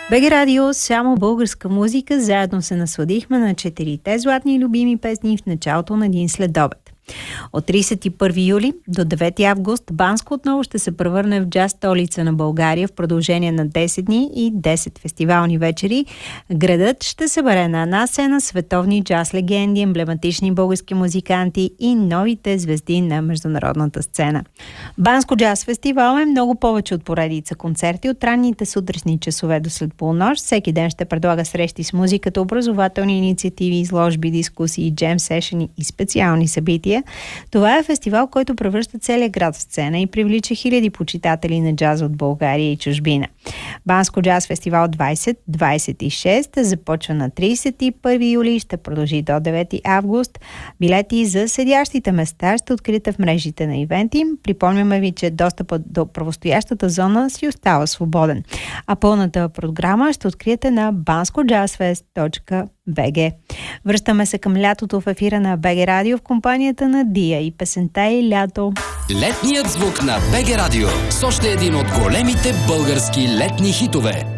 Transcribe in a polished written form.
БГ Радио, само българска музика, заедно се насладихме на 4-те златни любими песни в началото на един следобед. От 31 юли до 9 август Банско отново ще се превърне в джаз столица на България в продължение на 10 дни и 10 фестивални вечери. Градът ще събере на една сцена световни джаз легенди, емблематични български музиканти и новите звезди на международната сцена. Банско джаз фестивал е много повече от поредица концерти. От ранните сутрешни часове до след полунощ всеки ден ще предлага срещи с музиката, образователни инициативи, изложби, дискусии, джем сешени и специални събития. Това е фестивал, който превръща целия град в сцена и привлича хиляди почитатели на джаз от България и чужбина. Банско джаз фестивал 2026 започва на 31 юли и ще продължи до 9 август. Билети за седящите места ще откриете в мрежите на ивенти. Припомняме ви, че достъпът до правостоящата зона си остава свободен. А пълната програма ще откриете на banskojazzfest.bg. Връщаме се към лятото в ефира на БГ Радио в компанията на Дия и песента и лято. Летният звук на БГ Радио с още един от големите български летни хитове.